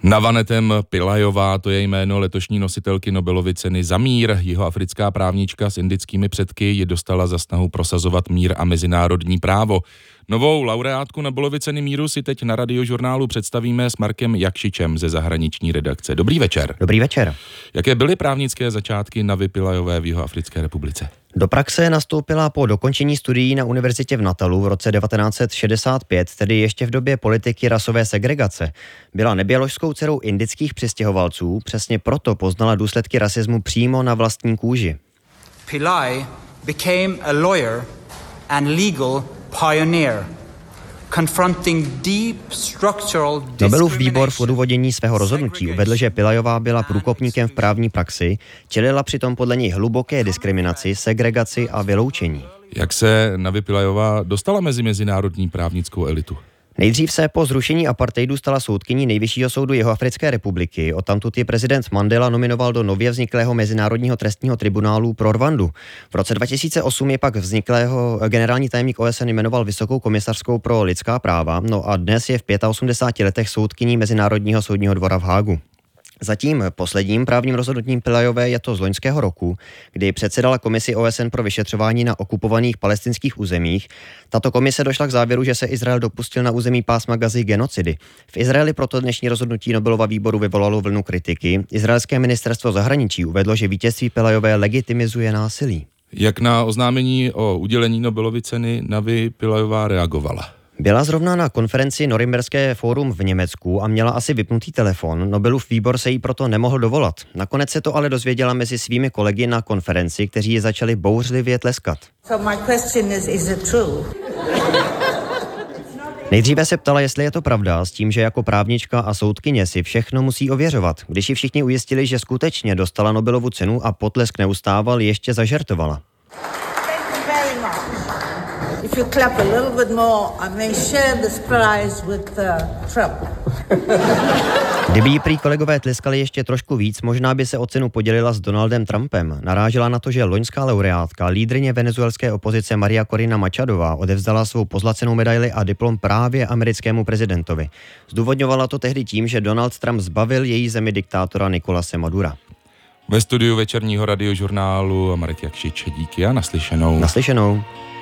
Navanetem Pillajová, to je jméno letošní nositelky Nobelovy ceny za mír. Jihoafrická právnička s indickými předky ji dostala za snahu prosazovat mír a mezinárodní právo. Novou laureátku Nobelovy ceny míru si teď na Radiožurnálu představíme s Markem Jakšičem ze zahraniční redakce. Dobrý večer. Dobrý večer. Jaké byly právnické začátky Navy Pillajové v Jihoafrické republice? Do praxe nastoupila po dokončení studií na univerzitě v Natalu v roce 1965, tedy ještě v době politiky rasové segregace. Byla nebioložskou dcerou indických přistěhovalců, přesně proto poznala důsledky rasismu přímo na vlastní kůži. Pillai became a lawyer and legal pioneer, confronting deep structural discrimination. Nobelův výbor v odůvodnění svého rozhodnutí uvedl, že Pillajová byla průkopníkem v právní praxi, čelila přitom podle něj hluboké diskriminaci, segregaci a vyloučení. Jak se Navy Pillajová dostala mezi mezinárodní právnickou elitu? Nejdřív se po zrušení apartheidu stala soudkyní Nejvyššího soudu Jihoafrické republiky. Odtamtud ji prezident Mandela nominoval do nově vzniklého Mezinárodního trestního tribunálu pro Rwandu. V roce 2008 je pak vzniklého generální tajemník OSN jmenoval Vysokou komisařskou pro lidská práva, no a dnes je v 85 letech soudkyní Mezinárodního soudního dvora v Hágu. Zatím posledním právním rozhodnutím Pillajové je to z loňského roku, kdy předsedala komisi OSN pro vyšetřování na okupovaných palestinských územích. Tato komise došla k závěru, že se Izrael dopustil na území pásma Gazy genocidy. V Izraeli proto dnešní rozhodnutí Nobelova výboru vyvolalo vlnu kritiky. Izraelské ministerstvo zahraničí uvedlo, že vítězství Pillajové legitimizuje násilí. Jak na oznámení o udělení Nobelovy ceny Navy Pillajová reagovala? Byla zrovna na konferenci Norimberské fórum v Německu a měla asi vypnutý telefon. Nobelův výbor se jí proto nemohl dovolat. Nakonec se to ale dozvěděla mezi svými kolegy na konferenci, kteří ji začali bouřlivě tleskat. So my question is it true? Nejdříve se ptala, jestli je to pravda, s tím, že jako právnička a soudkyně si všechno musí ověřovat. Když ji všichni ujistili, že skutečně dostala Nobelovu cenu a potlesk neustával, ještě zažertovala. If you clap a little bit more, I may share this prize with Trump. Kdyby jí prý kolegové tleskali ještě trošku víc, možná by se o cenu podělila s Donaldem Trumpem. Narážela na to, že loňská laureátka, lídryně venezuelské opozice Maria Corina Machadová, odevzdala svou pozlacenou medaili a diplom právě americkému prezidentovi. Zdůvodňovala to tehdy tím, že Donald Trump zbavil její zemi diktátora Nicolase Madura. Ve studiu večerního Radiožurnálu Marek Jakšič, díky a naslyšenou. Naslyšenou.